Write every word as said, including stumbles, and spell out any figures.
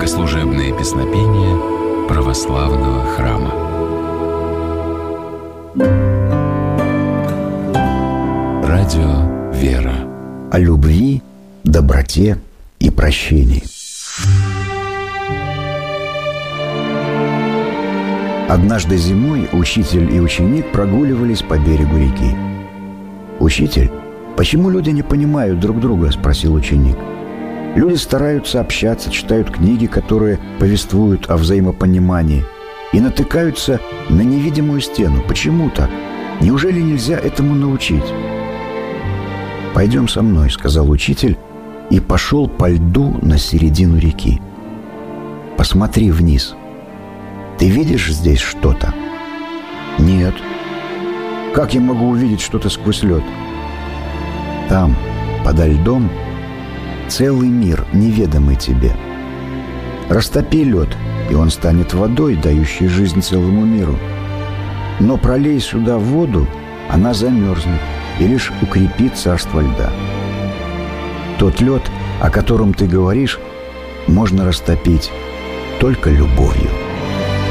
Богослужебные песнопения православного храма. Радио «Вера» о любви, доброте и прощении. Однажды зимой учитель и ученик прогуливались по берегу реки. «Учитель, почему люди не понимают друг друга?» – спросил ученик. «Люди стараются общаться, читают книги, которые повествуют о взаимопонимании, и натыкаются на невидимую стену. Почему так? Неужели нельзя этому научить?» «Пойдем со мной», – сказал учитель, и пошел по льду на середину реки. «Посмотри вниз. Ты видишь здесь что-то?» «Нет». «Как я могу увидеть что-то сквозь лед?» «Там, подо льдом, целый мир, неведомый тебе. Растопи лед, и он станет водой, дающей жизнь целому миру. Но пролей сюда воду, она замерзнет и лишь укрепит царство льда. Тот лед, о котором ты говоришь, можно растопить только любовью».